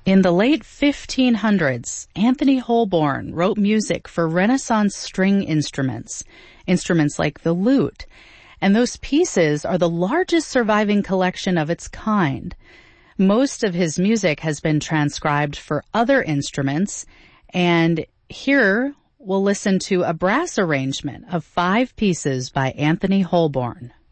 In the late 1500s, Anthony Holborn wrote music for Renaissance string instruments like the lute, and those pieces are the largest surviving collection of its kind. Most of his music has been transcribed for other instruments, and here we'll listen to a brass arrangement of 5 pieces by Anthony Holborn.